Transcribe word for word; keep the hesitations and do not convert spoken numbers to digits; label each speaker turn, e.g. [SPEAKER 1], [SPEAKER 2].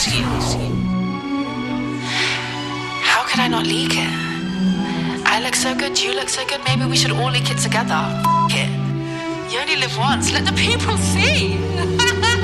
[SPEAKER 1] you. How could I not leak it? I look so good, you look so good, maybe we should all leak it together. F*** it. You only live once, let the people see.